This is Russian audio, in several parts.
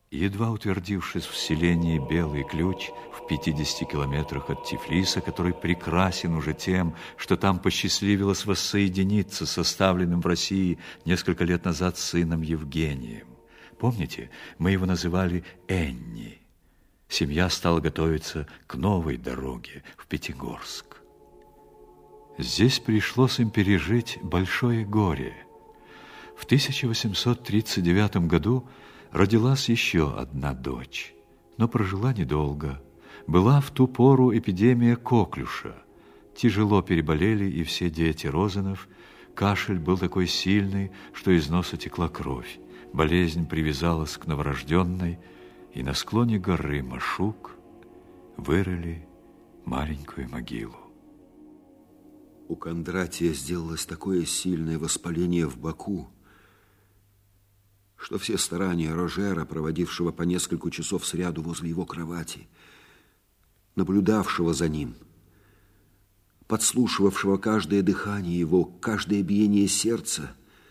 Едва утвердившись в селении Белый Ключ в 50 километрах от Тифлиса, который прекрасен уже тем, что там посчастливилось воссоединиться с оставленным в России несколько лет назад сыном Евгением. Помните, мы его называли Энни. Семья стала готовиться к новой дороге в Пятигорск. Здесь пришлось им пережить большое горе. В 1839 году родилась еще одна дочь, но прожила недолго. Была в ту пору эпидемия коклюша. Тяжело переболели и все дети Розанов. Кашель был такой сильный, что из носа текла кровь. Болезнь привязалась к новорожденной, и на склоне горы Машук вырыли маленькую могилу. У Кондратия сделалось такое сильное воспаление в боку, что все старания Рожера, проводившего по несколько часов сряду возле его кровати, наблюдавшего за ним, подслушивавшего каждое дыхание его, каждое биение сердца,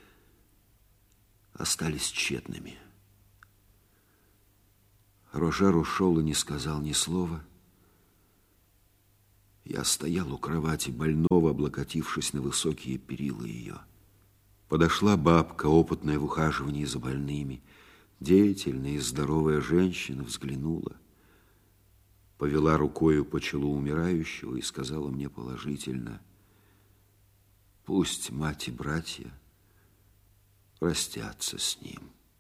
остались тщетными. Рожер ушел и не сказал ни слова. Я стоял у кровати больного, облокотившись на высокие перила ее. Подошла бабка, опытная в ухаживании за больными. Деятельная и здоровая женщина взглянула, повела рукою по челу умирающего и сказала мне положительно: пусть мать и братья простятся с ним.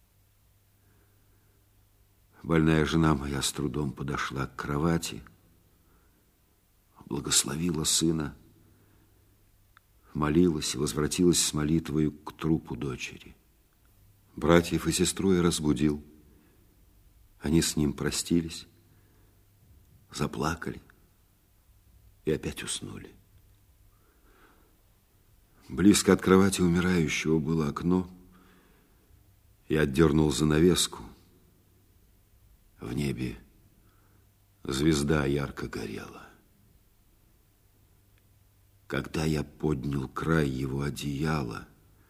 Больная жена моя с трудом подошла к кровати, благословила сына, молилась и возвратилась с молитвою к трупу дочери. Братьев и сестру я разбудил. Они с ним простились, заплакали и опять уснули. Близко от кровати умирающего было окно. Я отдернул занавеску. В небе звезда ярко горела. Когда я поднял край его одеяла,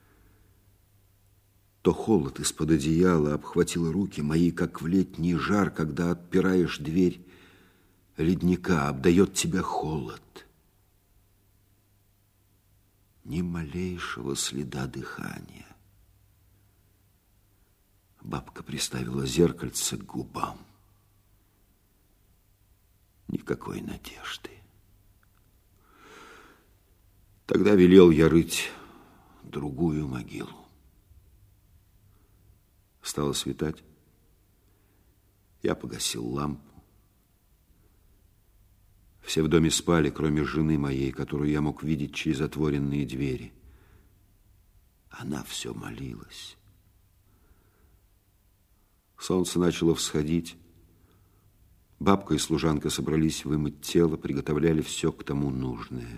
то холод из-под одеяла обхватил руки мои, как в летний жар, когда отпираешь дверь ледника, обдает тебя холод. Ни малейшего следа дыхания. Бабка приставила зеркальце к губам. Никакой надежды. Тогда велел я рыть другую могилу. Стало светать. Я погасил лампу. Все в доме спали, кроме жены моей, которую я мог видеть через отворенные двери. Она все молилась. Солнце начало всходить. Бабка и служанка собрались вымыть тело, приготовляли все к тому нужное.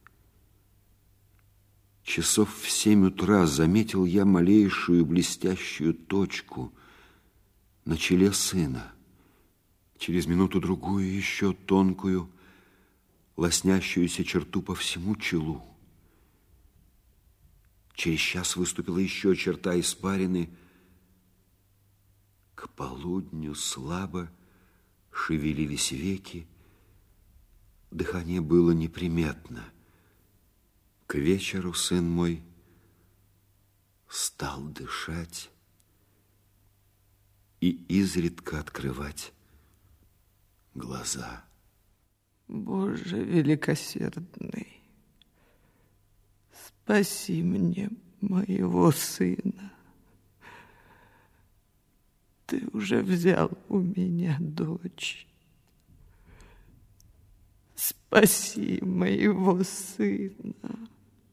Часов в 7 утра заметил я малейшую блестящую точку на челе сына. Через минуту-другую еще тонкую, лоснящуюся черту по всему челу. Через час выступила еще черта испарины. К полудню слабо шевелились веки. Дыхание было неприметно. К вечеру сын мой стал дышать и изредка открывать глаза. Боже великосердный, спаси мне моего сына. Ты уже взял у меня дочь. Спаси моего сына.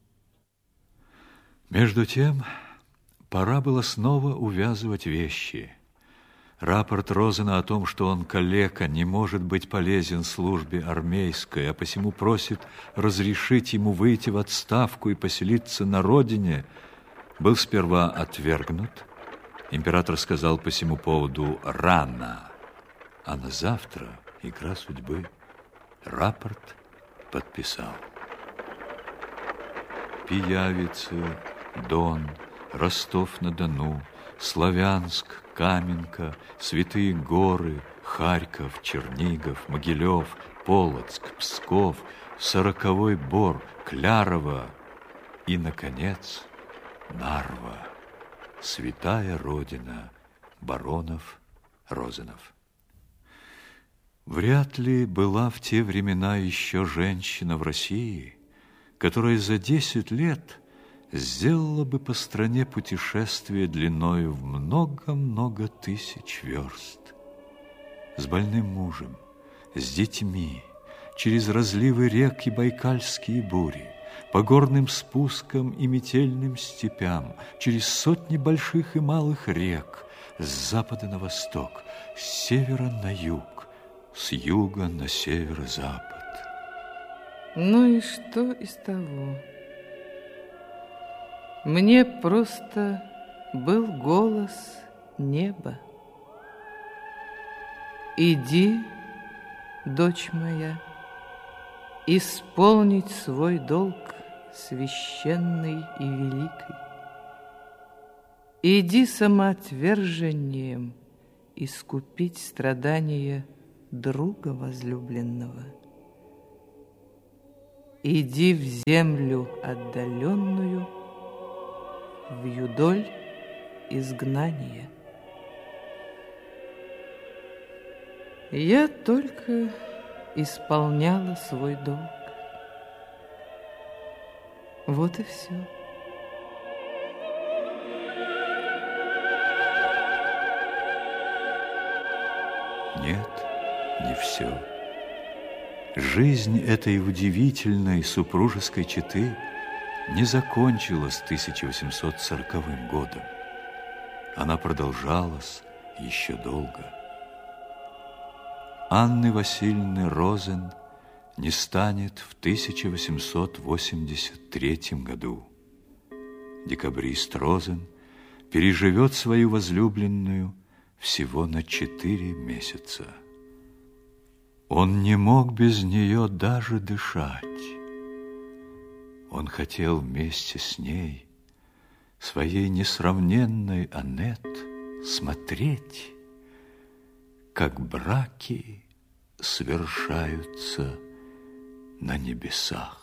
Между тем, пора было снова увязывать вещи. Рапорт Розена о том, что он калека, не может быть полезен службе армейской, а посему просит разрешить ему выйти в отставку и поселиться на родине, был сперва отвергнут. Император сказал по сему поводу «рано», а на завтра, игра судьбы, рапорт подписал. Пиявицы, Дон, Ростов-на-Дону, Славянск, Каменка, Святые Горы, Харьков, Чернигов, Могилев, Полоцк, Псков, Сороковой Бор, Клярово и, наконец, Нарва, святая родина баронов Розенов. Вряд ли была в те времена еще женщина в России, которая за 10 лет сделала бы по стране путешествие длиною в много-много тысяч верст. С больным мужем, с детьми, через разливы рек и байкальские бури, по горным спускам и метельным степям, через сотни больших и малых рек, с запада на восток, с севера на юг, с юга на северо-запад. Ну и что из того? Мне просто был голос неба. Иди, дочь моя, исполнить свой долг священный и великий. Иди самоотвержением искупить страдания друга возлюбленного. Иди в землю отдаленную, в юдоль изгнания. Я только исполняла свой долг. Вот и все. Нет, не все. Жизнь этой удивительной супружеской четы не закончилась 1840 годом. Она продолжалась еще долго. Анны Васильевны Розен не станет в 1883 году. Декабрист Розен переживет свою возлюбленную всего на 4 месяца. Он не мог без нее даже дышать. Он хотел вместе с ней, своей несравненной Аннет, смотреть, как браки совершаются на небесах.